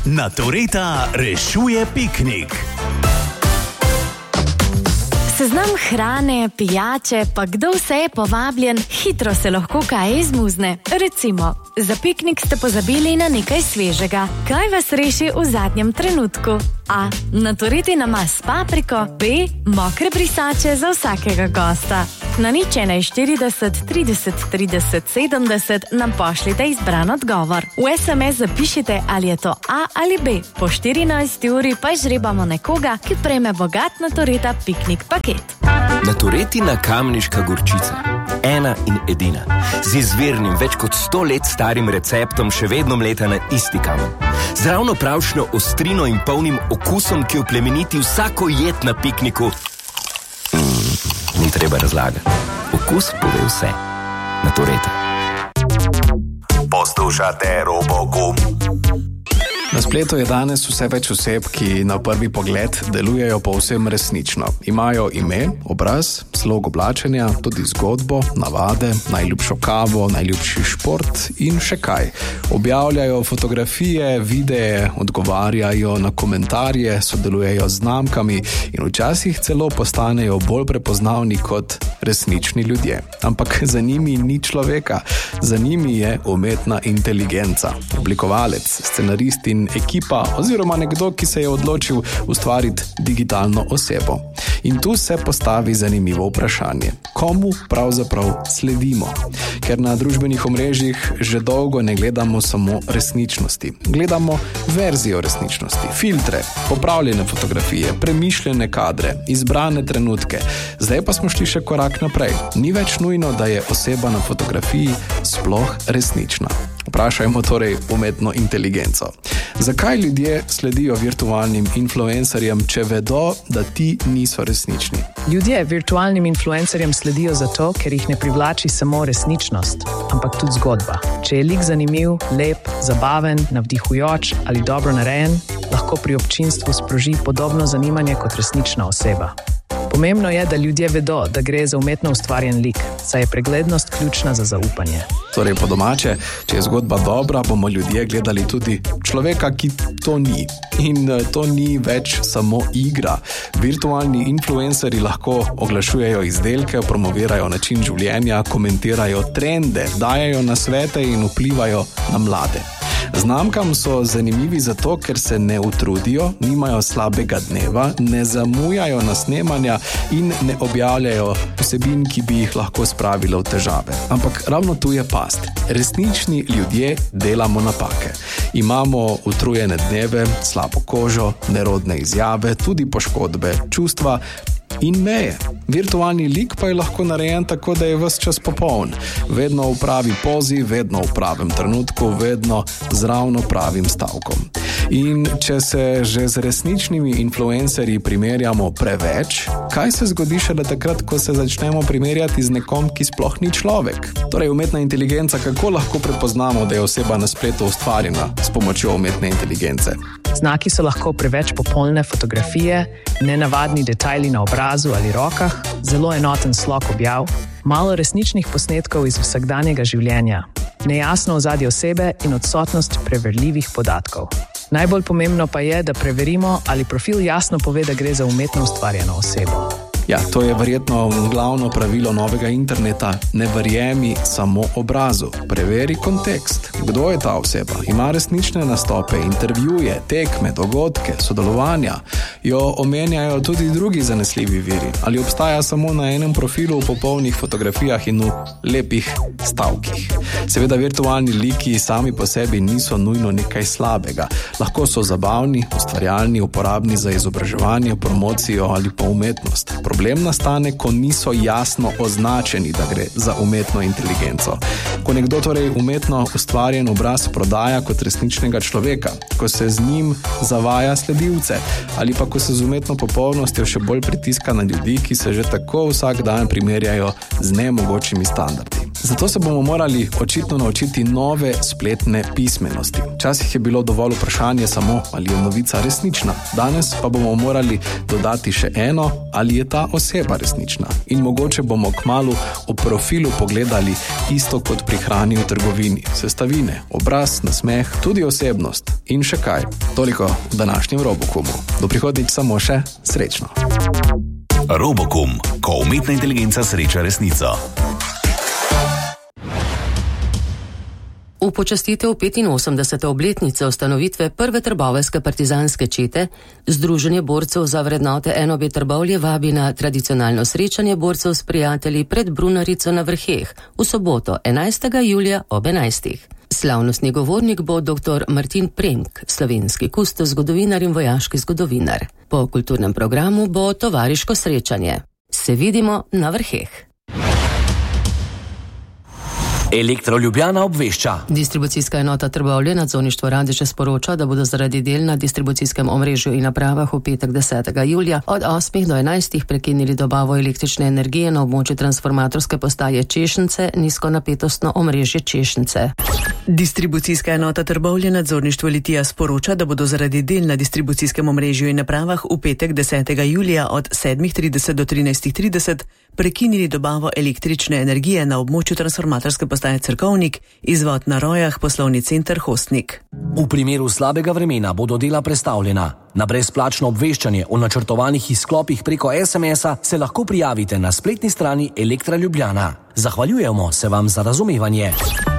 Natureta rešuje piknik. Seznam hrane, pijače, pa kdo vse je povabljen, hitro se lahko kaj izmuzne. Recimo, za piknik ste pozabili na nekaj svežega. Kaj vas reši v zadnjem trenutku? A. Naturiti namaz s papriko. B. Mokre brisače za vsakega gosta. Na 041 30 30 70 nam pošljite izbran odgovor. V SMS zapišite, ali je to A ali B. Po 14 uri pa žrebamo nekoga, ki prejme bogat Natureta piknik paket. Naturetina kamniška gorčica. Ena in edina. Z izvirnim, več kot 100 let starim receptom še vedno mleta na isti kamen. Z ravno pravšnjo ostrino in polnim okusom, ki oplemeniti vsako jed na pikniku. Ni treba razlagati. Okus pove vse. Natureta. Poslušate Robokum. Na spletu je danes vse več oseb, ki na prvi pogled delujejo povsem resnično. Imajo ime, obraz, slog oblačenja, tudi zgodbo, navade, najljubšo kavo, najljubši šport in še kaj. Objavljajo fotografije, videe, odgovarjajo na komentarje, sodelujejo z znamkami in včasih celo postanejo bolj prepoznavni kot resnični ljudje. Ampak za njimi ni človeka, za njimi je umetna inteligenca, oblikovalec, scenarist in ekipa oziroma nekdo, ki se je odločil ustvariti digitalno osebo. In tu se postavi zanimivo vprašanje. Komu pravzaprav sledimo? Ker na družbenih omrežjih že dolgo ne gledamo samo resničnosti. Gledamo verzijo resničnosti, filtre, popravljene fotografije, premišljene kadre, izbrane trenutke. Zdaj pa smo šli še korak naprej. Ni več nujno, da je oseba na fotografiji sploh resnična. Vprašajmo torej umetno inteligenco. Zakaj ljudje sledijo virtualnim influencerjem, če vedo, da ti niso resnični? Ljudje virtualnim influencerjem sledijo zato, ker jih ne privlači samo resničnost, ampak tudi zgodba. Če je lik zanimiv, lep, zabaven, navdihujoč ali dobro narejen, lahko pri občinstvu sproži podobno zanimanje kot resnična oseba. Pomembno je, da ljudje vedo, da gre za umetno ustvarjen lik, saj je preglednost ključna za zaupanje. Torej po domače, če je zgodba dobra, bomo ljudje gledali tudi človeka, ki to ni. In to ni več samo igra. Virtualni influencerji lahko oglašujejo izdelke, promovirajo način življenja, komentirajo trende, dajejo nasvete in vplivajo na mlade. Znamkam so zanimivi zato, ker se ne utrudijo, nimajo slabega dneva, ne zamujajo na snemanja in ne objavljajo vsebin, ki bi jih lahko spravile v težave. Ampak ravno tu je past. Resnični ljudje delamo napake. Imamo utrujene dneve, slabo kožo, nerodne izjave, tudi poškodbe, čustva in meje. Virtualni lik pa je lahko narejen tako, da je ves čas popoln. Vedno v pravi pozi, vedno v pravem trenutku, vedno z ravno pravim stavkom. In če se že z resničnimi influencerji primerjamo preveč, kaj se zgodi šele takrat, ko se začnemo primerjati z nekom, ki sploh ni človek? Torej umetna inteligenca, kako lahko prepoznamo, da je oseba na spletu ustvarjena s pomočjo umetne inteligence? Znaki so lahko preveč popolne fotografije, nenavadni detajli na obrazu ali rokah, zelo enoten slog objav, malo resničnih posnetkov iz vsakdanjega življenja, nejasno ozadje osebe in odsotnost preverljivih podatkov. Najbolj pomembno pa je, da preverimo, ali profil jasno pove, da gre za umetno ustvarjeno osebo. Ja, to je verjetno glavno pravilo novega interneta. Ne verjemi samo obrazu. Preveri kontekst. Kdo je ta oseba? Ima resnične nastope, intervjuje, tekme, dogodke, sodelovanja? Jo omenjajo tudi drugi zanesljivi viri? Ali obstaja samo na enem profilu v popolnih fotografijah in v lepih stavkih? Seveda virtualni liki sami po sebi niso nujno nekaj slabega. Lahko so zabavni, ustvarjalni, uporabni za izobraževanje, promocijo ali pa umetnost. Problem nastane, ko niso jasno označeni, da gre za umetno inteligenco. Ko nekdo torej umetno ustvarjen obraz prodaja kot resničnega človeka, ko se z njim zavaja sledilce ali pa ko se z umetno popolnostjo še bolj pritiska na ljudi, ki se že tako vsak dan primerjajo z nemogočimi standardi. Zato se bomo morali očitno naučiti nove spletne pismenosti. Včasih je bilo dovolj vprašanje samo, ali je novica resnična. Danes pa bomo morali dodati še eno, ali je ta oseba resnična. In mogoče bomo kmalu v profilu pogledali isto kot pri hrani v trgovini. Sestavine, obraz, nasmeh, tudi osebnost in še kaj. Toliko v današnjem Robokumu. Do prihodnjič samo še srečno. Robokum, ko umetna inteligenca sreča resnico. V počastitev 85. obletnice ustanovitve prve trboveljske partizanske čete Združenje borcev za vrednote NOB Trbovlje vabi na tradicionalno srečanje borcev s prijatelji pred Brunarico na Vrheh v soboto 11. julija ob 11. Slavnostni govornik bo dr. Martin Premk, slovenski kustos, zgodovinar in vojaški zgodovinar. Po kulturnem programu bo tovariško srečanje. Se vidimo na Vrheh. Elektro Ljubljana obvešča. Distribucijska enota Trbovlje nadzorništvo Radeče sporoča, da bodo zaradi del na distribucijskem omrežju in napravah v petek 10. julija od 8 do 11 prekinili dobavo električne energije na območju transformatorske postaje Češence, nizkonapetostno omrežje Češence. Distribucijska enota Trbovlje nadzorništvo Litija sporoča, da bodo zaradi del na distribucijskem omrežju in napravah v petek 10. julija od 7.30 do 13.30 prekinili dobavo električne energije na območju transformatorske postaje Cerkovnik, izvod na Rojah, poslovni center Hostnik. V primeru slabega vremena bodo dela prestavljena. Na brezplačno obveščanje o načrtovanih izklopih preko SMS-a se lahko prijavite na spletni strani Elektra Ljubljana. Zahvaljujemo se vam za razumevanje.